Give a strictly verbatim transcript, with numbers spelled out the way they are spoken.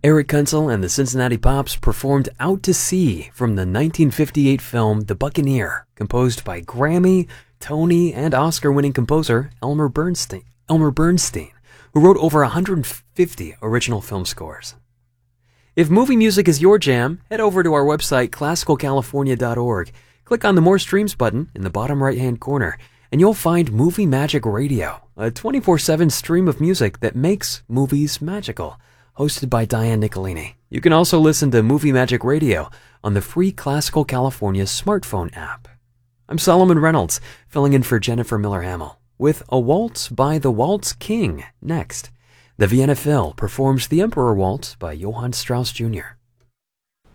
Eric Kunzel and the Cincinnati Pops performed Out to Sea from the nineteen fifty-eight film The Buccaneer, composed by Grammy, Tony, and Oscar-winning composer Elmer Bernstein, Elmer Bernstein, who wrote over one hundred fifty original film scores. If movie music is your jam, head over to our website, classical california dot org. Click on the More Streams button in the bottom right-hand corner, and you'll find Movie Magic Radio, a twenty-four seven stream of music that makes movies magical, hosted by Diane Nicolini. You can also listen to Movie Magic Radio on the free Classical California smartphone app. I'm Solomon Reynolds, filling in for Jennifer Miller-Hamill, with A Waltz by the Waltz King next. The Vienna Phil performs The Emperor Waltz by Johann Strauss Junior